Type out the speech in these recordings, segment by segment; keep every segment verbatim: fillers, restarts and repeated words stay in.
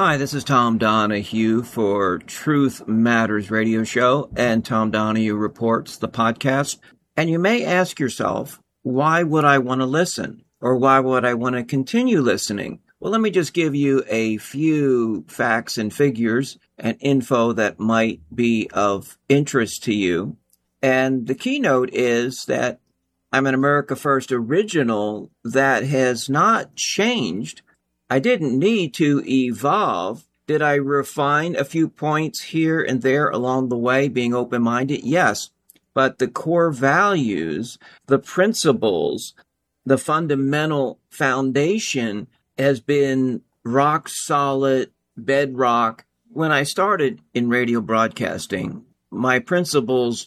Hi, this is Tom Donahue for Truth Matters Radio Show and Tom Donahue Reports, the podcast. And you may ask yourself, why would I want to listen? Or why would I want to continue listening? Well, let me just give you a few facts and figures and info that might be of interest to you. And the keynote is that I'm an America First original that has not changed. I didn't need to evolve. Did I refine a few points here and there along the way, being open-minded? Yes. But the core values, the principles, the fundamental foundation has been rock solid, bedrock. When I started in radio broadcasting, my principles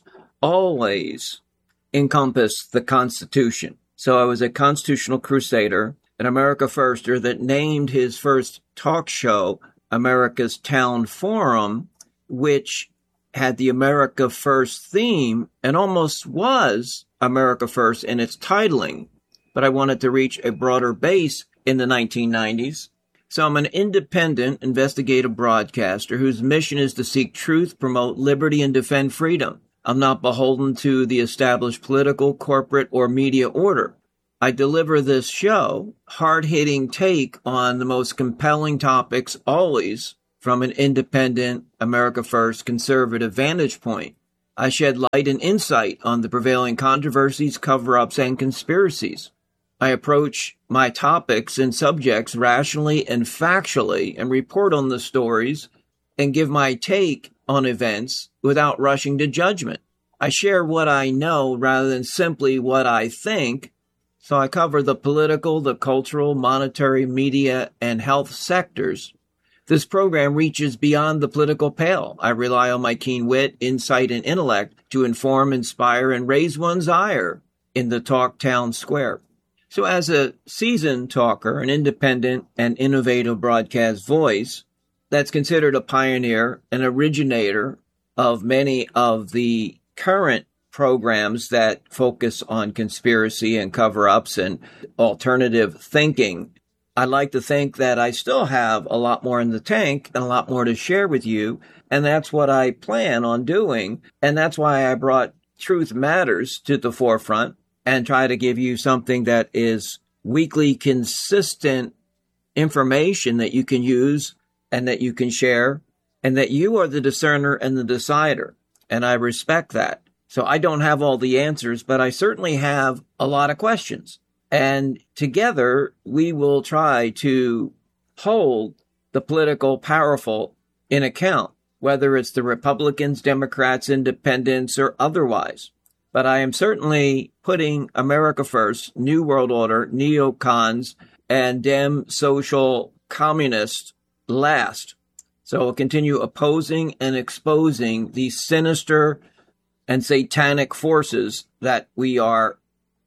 always encompassed the Constitution. So I was a constitutional crusader, an America Firster that named his first talk show America's Town Forum, which had the America First theme and almost was America First in its titling. But I wanted to reach a broader base in the nineteen nineties. So I'm an independent investigative broadcaster whose mission is to seek truth, promote liberty, and defend freedom. I'm not beholden to the established political, corporate, or media order. I deliver this show, hard-hitting take on the most compelling topics, always from an independent, America First conservative vantage point. I shed light and insight on the prevailing controversies, cover-ups, and conspiracies. I approach my topics and subjects rationally and factually and report on the stories and give my take on events without rushing to judgment. I share what I know rather than simply what I think. So I cover the political, the cultural, monetary, media, and health sectors. This program reaches beyond the political pale. I rely on my keen wit, insight, and intellect to inform, inspire, and raise one's ire in the talk town square. So as a seasoned talker, an independent and innovative broadcast voice that's considered a pioneer, an originator of many of the current programs that focus on conspiracy and cover-ups and alternative thinking, I like to think that I still have a lot more in the tank and a lot more to share with you, and that's what I plan on doing, and that's why I brought Truth Matters to the forefront and try to give you something that is weekly, consistent information that you can use and that you can share, and that you are the discerner and the decider, and I respect that. So I don't have all the answers, but I certainly have a lot of questions. And together, we will try to hold the political powerful in account, whether it's the Republicans, Democrats, independents, or otherwise. But I am certainly putting America First, New World Order, neocons, and Dem social communists last. So we'll continue opposing and exposing these sinister and satanic forces that we are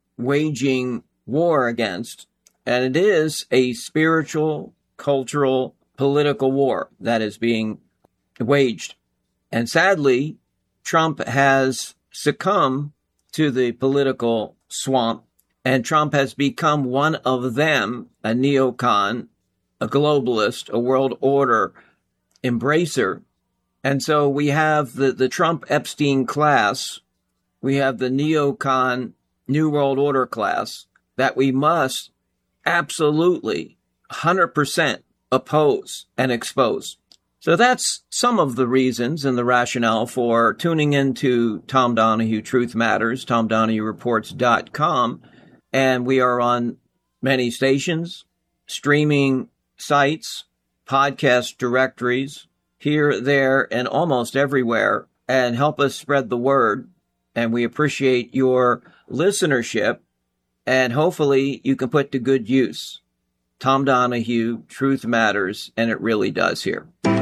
waging war against. And it is a spiritual, cultural, political war that is being waged. And sadly, Trump has succumbed to the political swamp, and Trump has become one of them, a neocon, a globalist, a world order embracer. And so we have the, the Trump Epstein class, we have the neocon New World Order class that we must absolutely one hundred percent oppose and expose. So that's some of the reasons and the rationale for tuning into Tom Donahue Truth Matters, tom donahue reports dot com. And we are on many stations, streaming sites, podcast directories, here, there, and almost everywhere, and help us spread the word. And we appreciate your listenership, and hopefully you can put to good use Tom Donahue, Truth Matters, and it really does here.